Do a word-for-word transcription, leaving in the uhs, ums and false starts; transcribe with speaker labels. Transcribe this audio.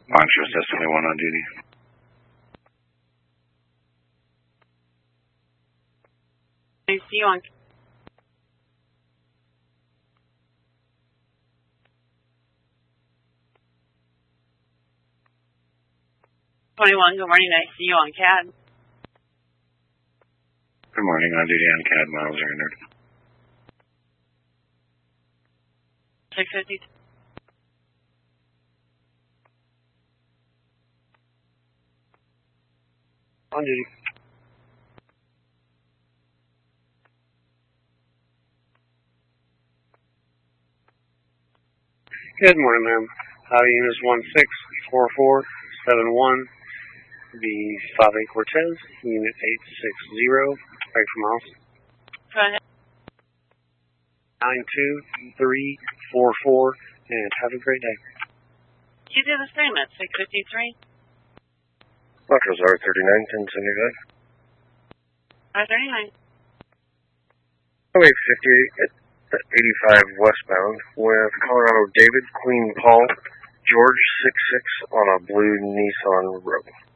Speaker 1: Montrose, S twenty-one on duty.
Speaker 2: I see you on. twenty-one, good morning. I see you on C A D.
Speaker 1: Good morning, on duty on C A D, miles are entered.
Speaker 2: six fifty.
Speaker 3: On duty. Good morning, ma'am. How unit is one six four four seven one. The five eight Cortez, unit eight six zero. Ready for miles.
Speaker 2: Go ahead.
Speaker 3: nine two three four four, and have a great day.
Speaker 2: You do the same at six fifty-three.
Speaker 4: Montrose R thirty-nine, ten seventy-five.
Speaker 2: R thirty-nine.
Speaker 4: Oh eight fifty-eight at eighty-five westbound with Colorado David, Queen Paul, George six six on a blue Nissan Rogue.